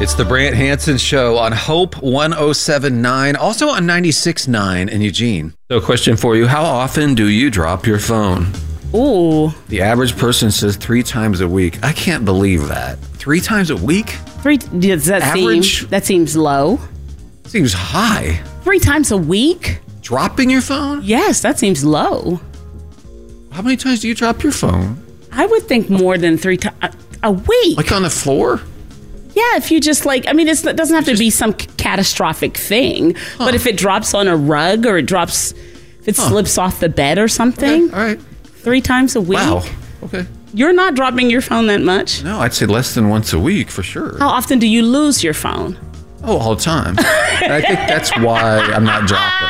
It's the Brant Hansen Show on Hope 107.9, also on 96.9 in Eugene. So, question for you. How often do you drop your phone? Ooh. The average person says 3 times a week. I can't believe that. 3 times a week? Does that Average? that seems low. Seems high. 3 times a week? Dropping your phone? Yes, that seems low. How many times do you drop your phone? I would think more than 3 times a week. Like on the floor? Yeah, if you just it doesn't have to be some catastrophic thing. Huh. But if it drops on a rug or if it slips off the bed or something. Okay, all right. 3 times a week? Wow. Okay. You're not dropping your phone that much? No, I'd say less than once a week for sure. How often do you lose your phone? Oh, all the time. And I think that's why I'm not dropping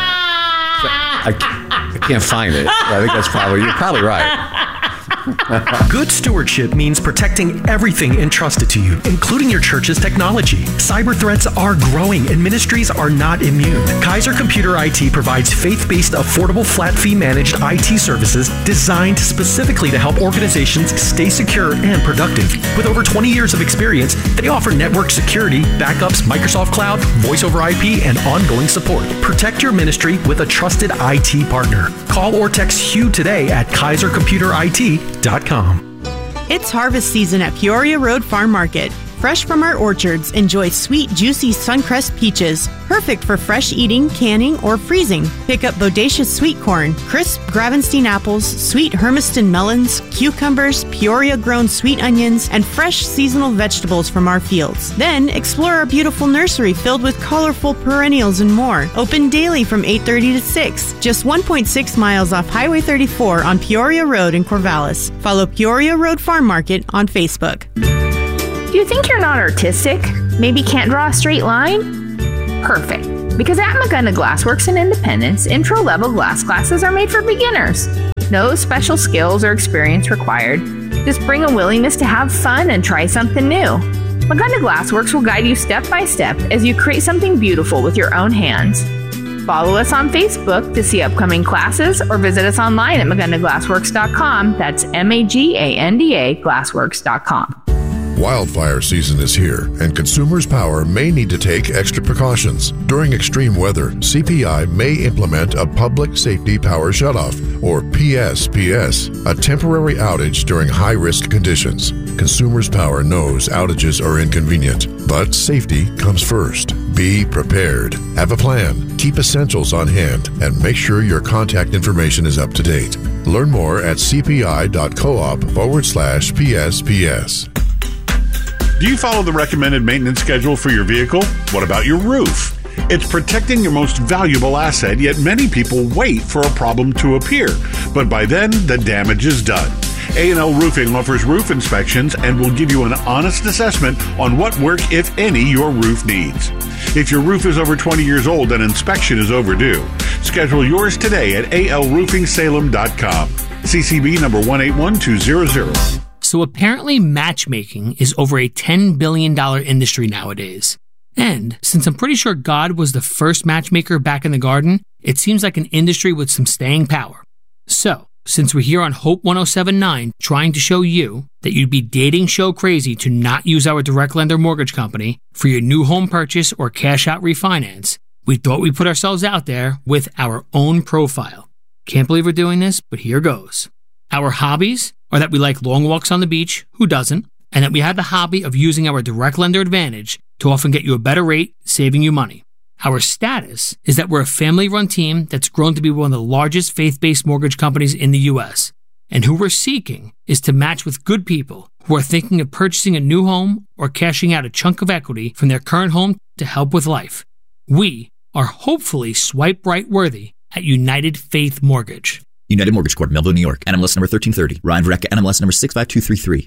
it. I can't find it. I think you're probably right. Good stewardship means protecting everything entrusted to you, including your church's technology. Cyber threats are growing and ministries are not immune. Kaiser Computer IT provides faith-based, affordable, flat-fee managed IT services designed specifically to help organizations stay secure and productive. With over 20 years of experience, they offer network security, backups, Microsoft Cloud, voice over IP, and ongoing support. Protect your ministry with a trusted IT partner. Call or text Hugh today at KaiserComputerIT.com. It's harvest season at Peoria Road Farm Market. Fresh from our orchards, enjoy sweet, juicy Suncrest peaches, perfect for fresh eating, canning, or freezing. Pick up bodacious sweet corn, crisp Gravenstein apples, sweet Hermiston melons, cucumbers, Peoria-grown sweet onions, and fresh seasonal vegetables from our fields. Then explore our beautiful nursery filled with colorful perennials and more. Open daily from 8:30 to 6, just 1.6 miles off Highway 34 on Peoria Road in Corvallis. Follow Peoria Road Farm Market on Facebook. Do you think you're not artistic? Maybe can't draw a straight line? Perfect. Because at McGunna Glassworks in Independence, intro-level glass classes are made for beginners. No special skills or experience required. Just bring a willingness to have fun and try something new. McGunna Glassworks will guide you step by step as you create something beautiful with your own hands. Follow us on Facebook to see upcoming classes or visit us online at McGunnaGlassworks.com. That's MAGANDA Glassworks.com. Wildfire season is here, and Consumers Power may need to take extra precautions. During extreme weather, CPI may implement a Public Safety Power Shutoff, or PSPS, a temporary outage during high-risk conditions. Consumers Power knows outages are inconvenient, but safety comes first. Be prepared. Have a plan. Keep essentials on hand, and make sure your contact information is up to date. Learn more at cpi.coop/PSPS. Do you follow the recommended maintenance schedule for your vehicle? What about your roof? It's protecting your most valuable asset, yet many people wait for a problem to appear. But by then, the damage is done. A&L Roofing offers roof inspections and will give you an honest assessment on what work, if any, your roof needs. If your roof is over 20 years old, an inspection is overdue. Schedule yours today at alroofingsalem.com. CCB number 181200. So apparently matchmaking is over a $10 billion industry nowadays. And since I'm pretty sure God was the first matchmaker back in the garden, it seems like an industry with some staying power. So, since we're here on Hope 107.9 trying to show you that you'd be dating show crazy to not use our direct lender mortgage company for your new home purchase or cash out refinance, we thought we'd put ourselves out there with our own profile. Can't believe we're doing this, but here goes. Our hobbies are that we like long walks on the beach, who doesn't, and that we have the hobby of using our direct lender advantage to often get you a better rate, saving you money. Our status is that we're a family-run team that's grown to be one of the largest faith-based mortgage companies in the U.S. And who we're seeking is to match with good people who are thinking of purchasing a new home or cashing out a chunk of equity from their current home to help with life. We are hopefully swipe right worthy at United Faith Mortgage. United Mortgage Corp, Melville, New York. NMLS number 1330. Ryan Verrecka, NMLS number 65233.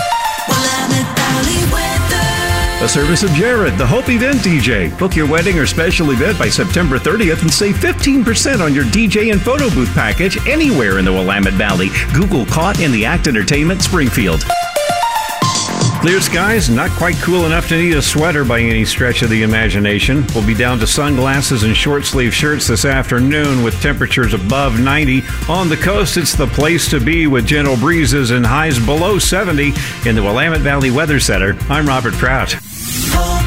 A service of Jared, the Hope Event DJ. Book your wedding or special event by September 30th and save 15% on your DJ and photo booth package anywhere in the Willamette Valley. Google Caught in the Act Entertainment, Springfield. Clear skies, not quite cool enough to need a sweater by any stretch of the imagination. We'll be down to sunglasses and short-sleeve shirts this afternoon with temperatures above 90. On the coast, it's the place to be with gentle breezes and highs below 70. In the Willamette Valley Weather Center, I'm Robert Prout.